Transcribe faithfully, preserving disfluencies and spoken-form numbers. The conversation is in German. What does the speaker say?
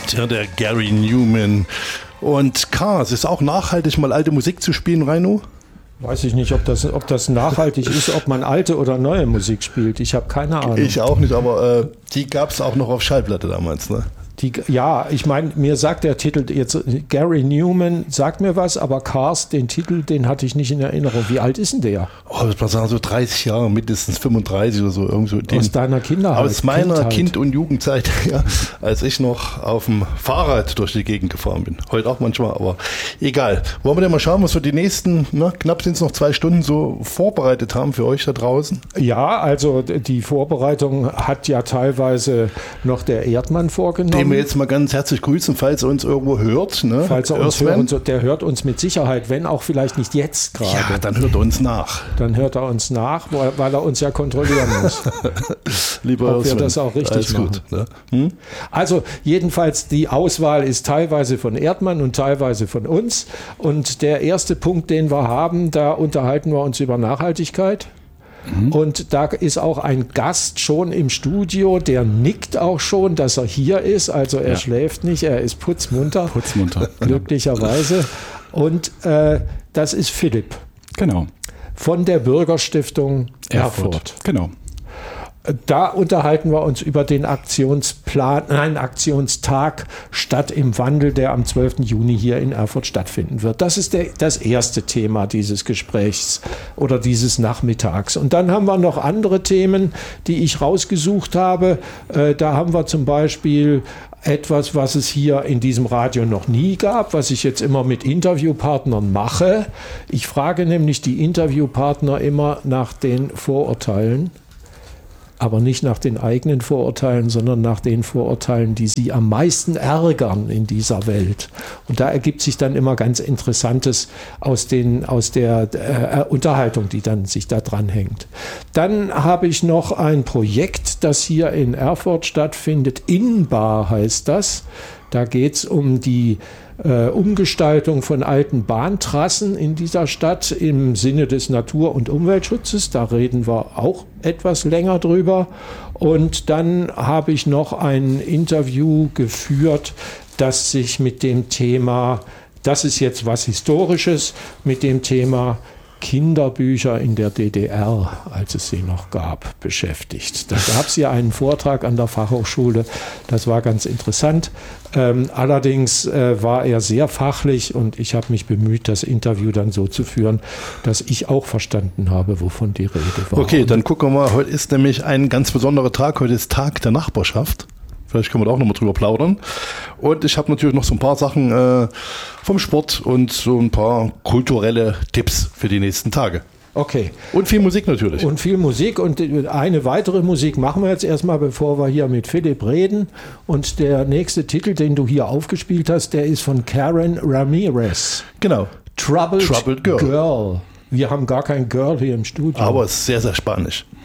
Tja, der Gary Numan. Und Cars, ist auch nachhaltig, mal alte Musik zu spielen, Reino? Weiß ich nicht, ob das, ob das nachhaltig ist, ob man alte oder neue Musik spielt. Ich habe keine Ahnung. Ich auch nicht, aber äh, die gab es auch noch auf Schallplatte damals, ne? Die, ja, ich meine, mir sagt der Titel jetzt, Gary Numan sagt mir was, aber Cars, den Titel, den hatte ich nicht in Erinnerung. Wie alt ist denn der? Oh, das war sagen, so dreißig Jahre, mindestens fünfunddreißig oder so. Irgend so den, aus deiner Kinderheit. Aus meiner Kindheit. Kind- und Jugendzeit, ja, als ich noch auf dem Fahrrad durch die Gegend gefahren bin. Heute auch manchmal, aber egal. Wollen wir denn mal schauen, was wir die nächsten, na, knapp sind es noch zwei Stunden so vorbereitet haben für euch da draußen? Ja, also die Vorbereitung hat ja teilweise noch der Erdmann vorgenommen. Den wir jetzt mal ganz herzlich grüßen, falls er uns irgendwo hört. Ne? Falls er uns hört, der hört uns mit Sicherheit, wenn auch vielleicht nicht jetzt gerade. Ja, dann hört er uns nach. Dann hört er uns nach, weil er uns ja kontrollieren muss. Lieber ob wir Sven, das auch richtig alles machen. Gut, ne? hm? Also jedenfalls, die Auswahl ist teilweise von Erdmann und teilweise von uns. Und der erste Punkt, den wir haben, da unterhalten wir uns über Nachhaltigkeit. Und da ist auch ein Gast schon im Studio, der nickt auch schon, dass er hier ist. Also er ja. schläft nicht, er ist putzmunter. Putzmunter. Glücklicherweise. Und äh, das ist Philipp. Genau. Von der Bürgerstiftung Erfurt. Erfurt. Genau. Da unterhalten wir uns über den Aktionsplan, nein, Aktionstag Stadt im Wandel, der am zwölften Juni hier in Erfurt stattfinden wird. Das ist der, das erste Thema dieses Gesprächs oder dieses Nachmittags. Und dann haben wir noch andere Themen, die ich rausgesucht habe. Äh, da haben wir zum Beispiel etwas, was es hier in diesem Radio noch nie gab, was ich jetzt immer mit Interviewpartnern mache. Ich frage nämlich die Interviewpartner immer nach den Vorurteilen. Aber nicht nach den eigenen Vorurteilen, sondern nach den Vorurteilen, die sie am meisten ärgern in dieser Welt. Und da ergibt sich dann immer ganz Interessantes aus, den, aus der äh, Unterhaltung, die dann sich da dran hängt. Dann habe ich noch ein Projekt, das hier in Erfurt stattfindet. Inbar heißt das. Da geht es um die äh, Umgestaltung von alten Bahntrassen in dieser Stadt im Sinne des Natur- und Umweltschutzes. Da reden wir auch etwas länger drüber. Und dann habe ich noch ein Interview geführt, das sich mit dem Thema, das ist jetzt was Historisches, mit dem Thema Kinderbücher in der D D R, als es sie noch gab, beschäftigt. Da gab es ja einen Vortrag an der Fachhochschule, das war ganz interessant. Ähm, allerdings äh, war er sehr fachlich und ich habe mich bemüht, das Interview dann so zu führen, dass ich auch verstanden habe, wovon die Rede war. Okay, dann gucken wir mal, heute ist nämlich ein ganz besonderer Tag, heute ist Tag der Nachbarschaft. Vielleicht können wir da auch nochmal drüber plaudern. Und ich habe natürlich noch so ein paar Sachen äh, vom Sport und so ein paar kulturelle Tipps für die nächsten Tage. Okay. Und viel Musik natürlich. Und viel Musik. Und eine weitere Musik machen wir jetzt erstmal, bevor wir hier mit Philipp reden. Und der nächste Titel, den du hier aufgespielt hast, der ist von Karen Ramirez. Genau. Troubled, Troubled Girl. Girl. Wir haben gar kein Girl hier im Studio. Aber es ist sehr, sehr spanisch.